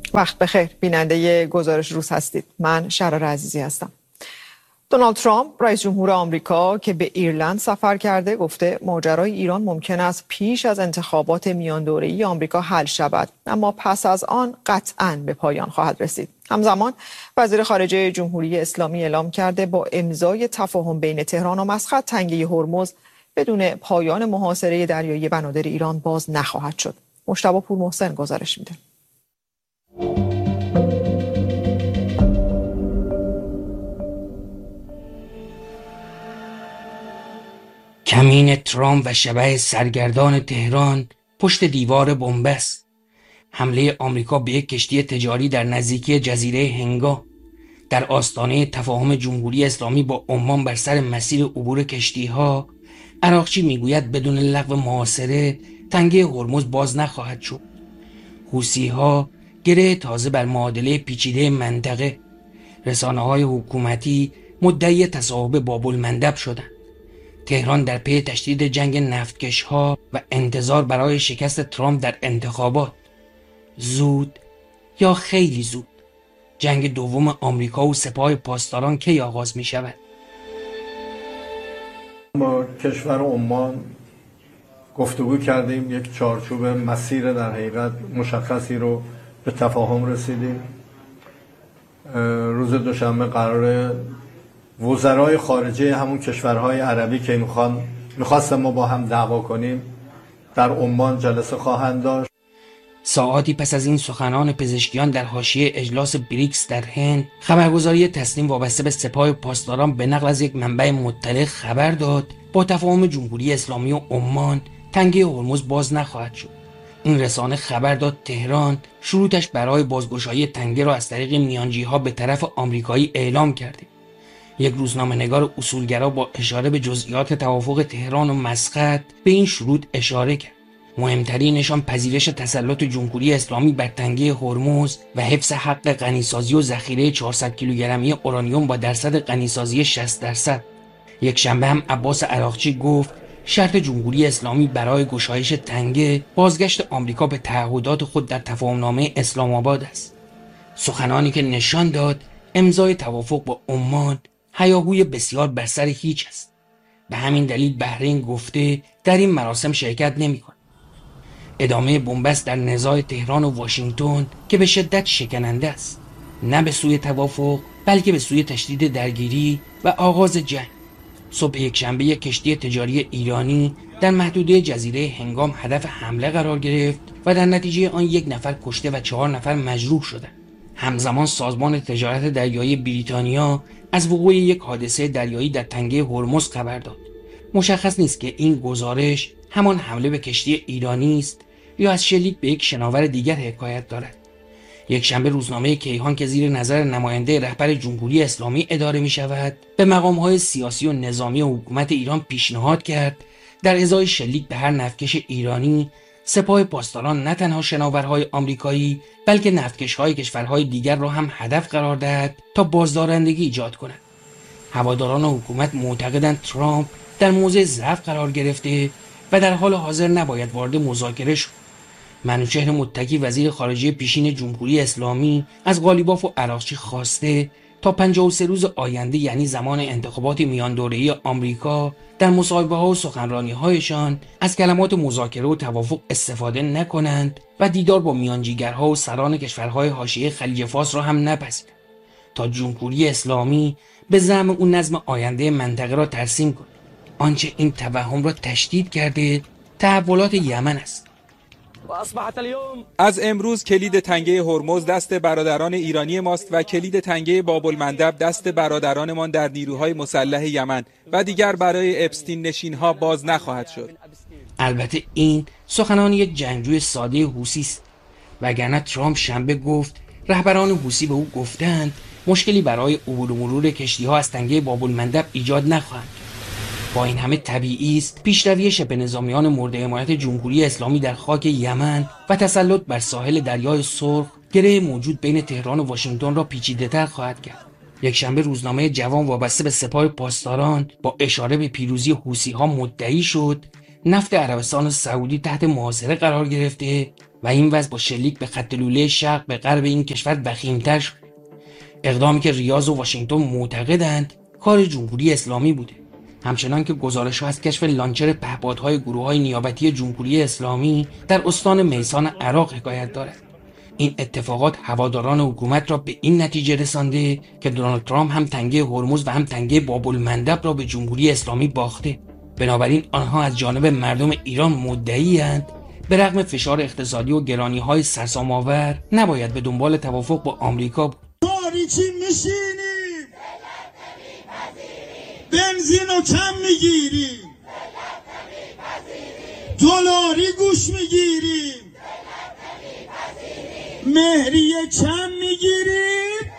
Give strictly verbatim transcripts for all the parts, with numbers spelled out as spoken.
وقت بخیر بیننده گزارش روز هستید. من شرار عزیزی هستم. دونالد ترامپ رئیس جمهور آمریکا که به ایرلند سفر کرده گفته ماجرای ایران ممکن است پیش از انتخابات میان دوره‌ای آمریکا حل شود، اما پس از آن قطعاً به پایان خواهد رسید. همزمان وزیر خارجه جمهوری اسلامی اعلام کرده با امضای تفاهم بین تهران و مسقط تنگه هرمز بدون پایان محاصره دریایی بنادر ایران باز نخواهد شد. مجتبی پورمحسن گزارش میده. کمین ترامپ و شبح سرگردان تهران پشت دیوار بنبست. حمله آمریکا به یک کشتی تجاری در نزدیکی جزیره هنگا در آستانه تفاهم جمهوری اسلامی با عمان بر سر مسیر عبور کشتی‌ها. عراقچی میگوید بدون لغو محاصره تنگه هرمز باز نخواهد شد. حوثی‌ها گره تازه بر معادله پیچیده منطقه. رسانه‌های حکومتی مدعی تصاحب باب‌المندب شدند. تهران در پی تشدید جنگ نفتکش‌ها و انتظار برای شکست ترامپ در انتخابات. زود یا خیلی زود جنگ دوم آمریکا و سپاه پاسداران کی آغاز می شود؟ با کشور عمان گفتگو کردیم، یک چارچوب مسیر در حقیقت مشخصی رو به تفاهم رسیدیم. روز دوشنبه قراره وزرای خارجه همون کشورهای عربی که میخوان میخواستن ما با هم دعوا کنیم در عمان جلسه خواهند داشت. ساعاتی پس از این سخنان پزشکیان در حاشیه اجلاس بریکس در هند، خبرگزاری تسنیم وابسته به سپاه پاسداران به نقل از یک منبع مطلع خبر داد با تفاهم جمهوری اسلامی و عمان تنگه هرمز باز نخواهد شد. این رسانه خبر داد تهران شروطش برای بازگشایی تنگه را از طریق میانجی‌ها به طرف آمریکایی اعلام کرده. یک روزنامه‌نگار اصولگرا با اشاره به جزئیات توافق تهران و مسقط به این شروط اشاره کرد. مهمترینشان پذیرش تسلط جمهوری اسلامی بر تنگه هرمز و حفظ حق غنیسازی و ذخیره چهارصد کیلوگرمی اورانیوم با درصد غنیسازی شصت درصد. یک شنبه هم عباس عراقچی گفت شرط جمهوری اسلامی برای گشایش تنگه بازگشت آمریکا به تعهدات خود در تفاهمنامه اسلام آباد است. سخنانی که نشان داد امضای توافق با عمان هیاهوی بسیار بر سر هیچ است. به همین دلیل بحرین گفته در این مراسم شرکت نمی‌کند. ادامه بنبست در نزاع تهران و واشنگتن که به شدت شکننده است، نه به سوی توافق بلکه به سوی تشدید درگیری و آغاز جنگ. صبح یکشنبه یک کشتی تجاری ایرانی در محدوده جزیره هنگام هدف حمله قرار گرفت و در نتیجه آن یک نفر کشته و چهار نفر مجروح شدند. همزمان سازمان تجارت دریایی بریتانیا از وقوع یک حادثه دریایی در تنگه هرمز خبر داد. مشخص نیست که این گزارش همان حمله به کشتی ایرانی است یا از شلیک به یک شناور دیگر حکایت دارد. یک شنبه روزنامه کیهان که زیر نظر نماینده رهبر جمهوری اسلامی اداره می شود به مقام‌های سیاسی و نظامی و حکومت ایران پیشنهاد کرد در ازای شلیک به هر نفتکش ایرانی سپاه پاسداران نه تنها شناورهای آمریکایی بلکه نفتکش‌های کشورهای دیگر را هم هدف قرار دهد تا بازدارندگی ایجاد کند. هواداران حکومت معتقدند ترامپ در موضع ضعف قرار گرفته و در حال حاضر نباید وارد مذاکره شد. منوچهر متکی وزیر خارجه پیشین جمهوری اسلامی از قالیباف و عراقچی خواسته تا پنجاه و سه روز آینده، یعنی زمان انتخابات میان دوره‌ای آمریکا، در مصاحبه‌ها و سخنرانی‌هایشان از کلمات مذاکره و توافق استفاده نکنند و دیدار با میانجیگرها و سران کشورهای حاشیه خلیج فارس را هم نپذیرند تا جمهوری اسلامی به زعم اون نظم آینده منطقه را ترسیم کند. آنچه این توهم را تشدید کرده تحولات یمن است. از امروز کلید تنگه هرمز دست برادران ایرانی ماست و کلید تنگه باب‌المندب دست برادرانمان در نیروهای مسلح یمن و دیگر برای اپستین نشین‌ها باز نخواهد شد. البته این سخنان یک جنگجوی ساده حوثی است، وگرنه ترامپ شنبه گفت رهبران حوثی به او گفتند مشکلی برای عبور و مرور کشتی‌ها از تنگه باب‌المندب ایجاد نخواهد. با این همه طبیعی است پیشروی شبه نظامیان مورد حمایت جمهوری اسلامی در خاک یمن و تسلط بر ساحل دریای سرخ گره موجود بین تهران و واشنگتن را پیچیده‌تر خواهد کرد. یک شنبه روزنامه جوان وابسته به سپاه پاسداران با اشاره به پیروزی حوثی‌ها مدعی شد نفت عربستان سعودی تحت محاصره قرار گرفته و این وضع با شلیک به خط لوله شرق به غرب این کشور وخیم‌تر شد. اقدامی که ریاض و واشنگتن معتقدند کار جمهوری اسلامی بوده. همچنان که گزارش‌ها از کشف لانچر پهپادهای گروه‌های نیابتی جمهوری اسلامی در استان میسان عراق حکایت دارد. این اتفاقات هواداران حکومت را به این نتیجه رسانده که دونالد ترامپ هم تنگه هرمز و هم تنگه باب‌المندب را به جمهوری اسلامی باخته. بنابراین آنها از جانب مردم ایران مدعی‌اند به رغم فشار اقتصادی و گرانی‌های سرسام‌آور نباید به دنبال توافق با آمریکا بود. تاریکی میشینیم، بنزین رو کم میگیریم، دلاری گوش میگیریم، مهریه کم میگیریم.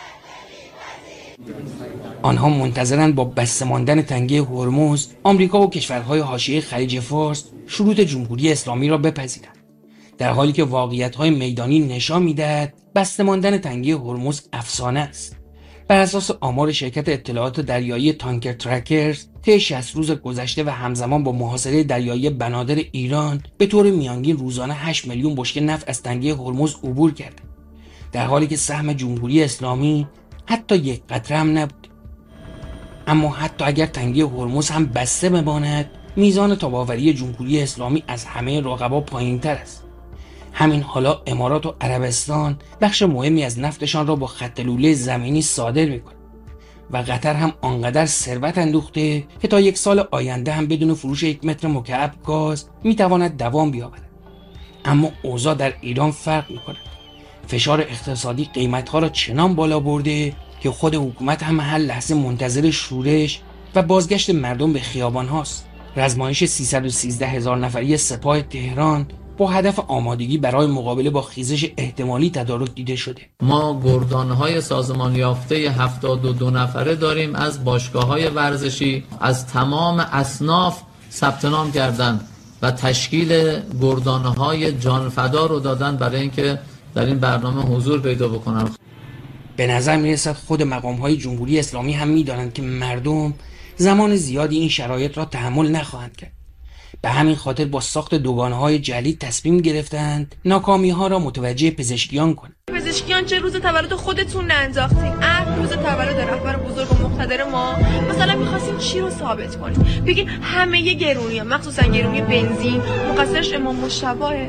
آنها منتظرند با بسته ماندن تنگه هرمز آمریکا و کشورهای حاشیه خلیج فارس شروط جمهوری اسلامی را بپذیرند، در حالی که واقعیت‌های میدانی نشان می‌دهد بسته ماندن تنگه هرمز افسانه است. بر اساس آمار شرکت اطلاعات دریایی تانکر ترکرز، طی شصت روز گذشته و همزمان با محاصره دریایی بنادر ایران به طور میانگین روزانه هشت میلیون بشکه نفت از تنگه هرمز عبور کرده، در حالی که سهم جمهوری اسلامی حتی یک قطره هم نبود. اما حتی اگر تنگه هرمز هم بسته بماند، میزان تاب‌آوری جمهوری اسلامی از همه رقبا پایین‌تر است. همین حالا امارات و عربستان بخش مهمی از نفتشان را با خط لوله زمینی صادر می‌کنند و قطر هم آنقدر ثروت اندوخته که تا یک سال آینده هم بدون فروش یک متر مکعب گاز می‌تواند دوام بیاورد. اما اوضاع در ایران فرق می‌کند. فشار اقتصادی قیمت‌ها را چنان بالا برده که خود حکومت هم هر لحظه منتظر شورش و بازگشت مردم به خیابان هاست. رزمایش سیصد و سیزده هزار نفری سپاه تهران با هدف آمادگی برای مقابله با خیزش احتمالی تدارک دیده شده. ما گردانهای سازمان یافته هفتاد و دو نفره داریم از باشگاه‌های ورزشی از تمام اصناف ثبت نام کردند و تشکیل گردانهای جانفدا رو دادن برای اینکه در این برنامه حضور پیدا بکنن. به نظر میرسد خود مقام‌های جمهوری اسلامی هم می‌دانند که مردم زمان زیادی این شرایط را تحمل نخواهند کرد. به همین خاطر با ساخت دوگانه‌های جدید تصمیم گرفتند ناکامی‌ها را متوجه پزشکیان کنند. پزشکیان چه روز تولد خودتون نانداختین؟ اه روز تولد رهبر بزرگ و مقتدر ما مثلا می‌خواستین چی رو ثابت کنین؟ بگین همه گرونی‌ها مخصوصا گرونی بنزین مقصرش امام مجتبیه.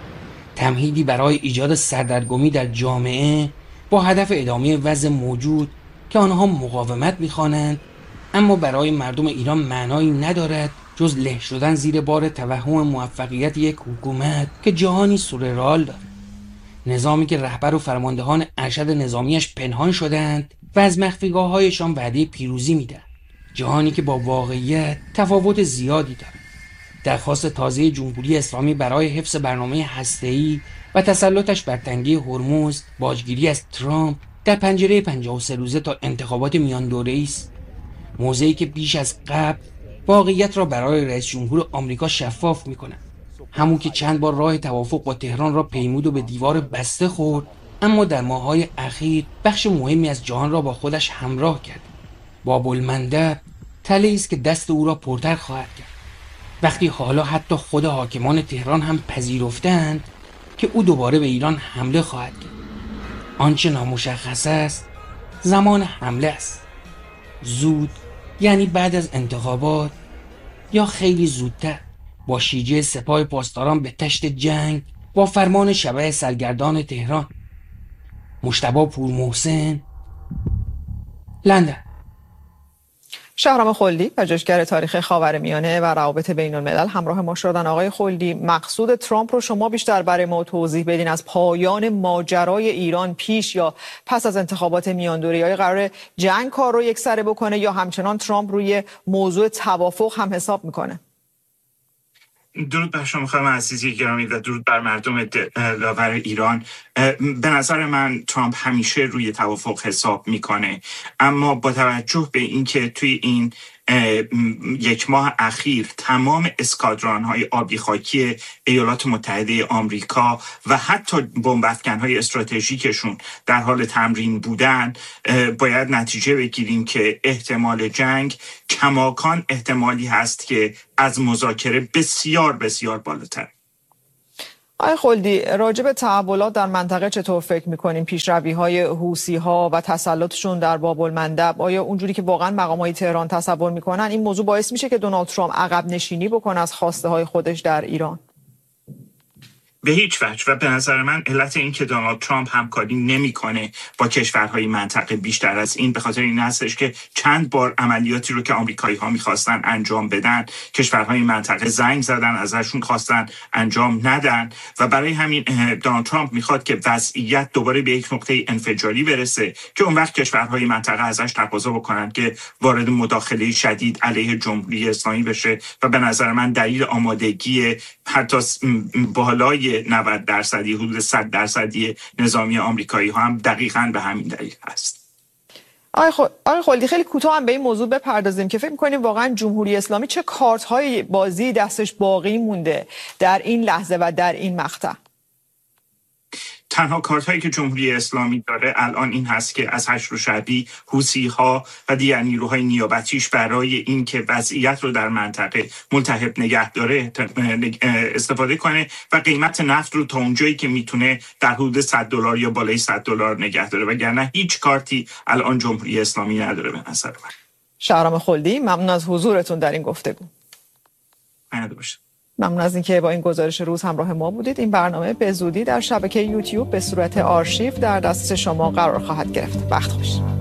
تمهیدی برای ایجاد سردرگمی در جامعه با هدف ادامه وضع موجود که آنها مقاومت می‌خوانند، اما برای مردم ایران معنایی ندارد جز له شدن زیر بار توهم موفقیت یک حکومت که جهانی سورئال دارد. نظامی که رهبر و فرماندهان ارشد نظامیش پنهان شدند و از مخفیگاه‌هایشان وعده پیروزی میدهند. جهانی که با واقعیت تفاوت زیادی دارد. درخواست تازه جمهوری اسلامی برای حفظ برنامه هسته‌ای و تسلطش بر تنگه هرمز، باجگیری از ترامپ در پنجره پنجاه و سه روزه تا انتخابات میان دوره‌ای است. موضعی که بیش از قبل واقعیت را برای رئیس جمهور آمریکا شفاف می‌کند. همون که چند بار راه توافق با تهران را پیمود و به دیوار بسته خورد، اما در ماه‌های اخیر بخش مهمی از جهان را با خودش همراه کرد. باب‌المندب تله‌ای است که دست او را پرتر خواهد کرد. وقتی حالا حتی خود حاکمان تهران هم پذیرفتند که او دوباره به ایران حمله خواهد کرد. آنچه نامشخص است زمان حمله است. زود یعنی بعد از انتخابات یا خیلی زودتر، با شیجه سپاه پاسداران به تشت جنگ با فرمان شبح سرگردان تهران. مجتبی پورمحسن، لندن. شهرام خلدی، پژوهشگر تاریخ خاورمیانه و روابط بین الملل همراه ما شدن. آقای خلدی، مقصود ترامپ رو شما بیشتر برای ما توضیح بدین. از پایان ماجرای ایران پیش یا پس از انتخابات میان دوره‌ای آیا قراره جنگ کار رو یکسره بکنه یا همچنان ترامپ روی موضوع توافق هم حساب میکنه؟ درود بر شما خانم عزیزی گرامی و درود بر مردم دلاور ایران. به نظر من ترامپ همیشه روی توافق حساب میکنه، اما با توجه به اینکه توی این یک ماه اخیر تمام اسکادران‌های آبی خاکی ایالات متحده آمریکا و حتی بمب افکن‌های استراتژیکشون در حال تمرین بودن، باید نتیجه بگیریم که احتمال جنگ کماکان احتمالی هست که از مذاکره بسیار بسیار بالاتر. آقای خلدی، راجع به تحولات در منطقه چطور فکر می‌کنیم؟ پیشروی‌های حوثی‌ها و تسلطشون در باب المندب، آیا اونجوری که واقعا مقام‌های تهران تصور می‌کنن این موضوع باعث میشه که دونالد ترامپ عقب نشینی بکنه از خواسته‌های خودش در ایران؟ به هیچ وجه. و به نظر من علت این که دونالد ترامپ همکاری نمیکنه با کشورهای منطقه بیشتر از این به خاطر این هستش که چند بار عملیاتی رو که آمریکایی‌ها می‌خواستن انجام بدن، کشورهای منطقه زنگ زدن، ازشون خواستن انجام ندن و برای همین دونالد ترامپ میخواد که وضعیت دوباره به یک نقطه انفجاری برسه که اون وقت کشورهای منطقه ازش تقاضا بکنن که وارد مداخله شدید علیه جمهوری اسلامی بشه و به نظر من دلیل آمادگی حتی بالای نود درصدی حدود صد درصدی نظامی آمریکایی ها هم دقیقاً به همین دلیل هست. آقای خلدی، خیلی کوتاه هم به این موضوع بپردازیم که فکر می‌کنیم واقعاً جمهوری اسلامی چه کارت‌های بازی دستش باقی مونده در این لحظه و در این مقطع؟ تنها کارتایی که جمهوری اسلامی داره الان این هست که از حشر و شعبی، حوثی‌ها و دیگر نیروهای نیابتیش برای اینکه وضعیت رو در منطقه ملتهب نگه داره استفاده کنه و قیمت نفت رو تا اونجایی که میتونه در حدود صد دلار یا بالای صد دلار نگه داره، وگرنه هیچ کارتی الان جمهوری اسلامی نداره به نظر من. شهرام خلدی، ممنون از حضورتون در این گفتگو. ممنون باشه. ممنون از اینکه با این گزارش روز همراه ما بودید. این برنامه به زودی در شبکه یوتیوب به صورت آرشیو در دسترس شما قرار خواهد گرفت. وقت خوش.